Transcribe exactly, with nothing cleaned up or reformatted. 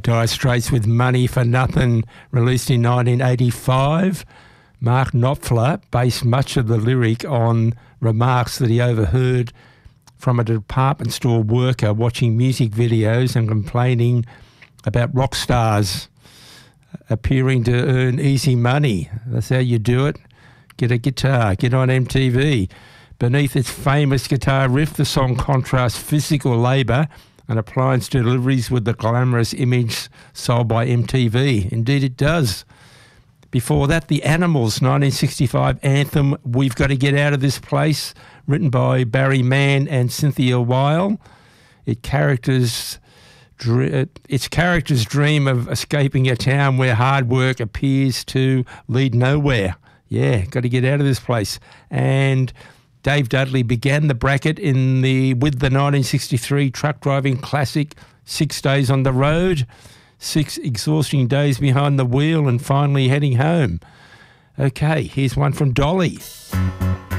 Dire Straits with Money for Nothing, released in nineteen eighty-five. Mark Knopfler based much of the lyric on remarks that he overheard from a department store worker watching music videos and complaining about rock stars appearing to earn easy money. That's how you do it. Get a guitar, get on M T V. Beneath its famous guitar riff, the song contrasts physical labour and appliance deliveries with the glamorous image sold by M T V. Indeed it does. Before that, The Animals' nineteen sixty-five anthem, We've Got to Get Out of This Place, written by Barry Mann and Cynthia Weil. It characters, its characters dream of escaping a town where hard work appears to lead nowhere. Yeah, got to get out of this place. And Dave Dudley began the bracket in the with the nineteen sixty-three truck driving classic Six Days on the Road. Six exhausting days behind the wheel and finally heading home. Okay, here's one from Dolly.